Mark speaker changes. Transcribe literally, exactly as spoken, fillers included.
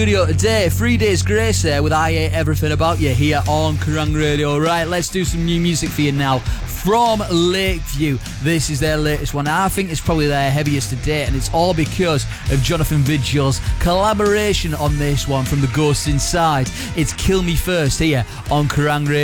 Speaker 1: Studio today, Three Days Grace there with I Hate Everything About You here on Kerrang Radio. Right, let's do some new music for you now from Lakeview. This is their latest one. I think it's probably their heaviest to date, and it's all because of Jonathan Vigil's collaboration on this one from The Ghost Inside. It's Kill Me First here on Kerrang Radio.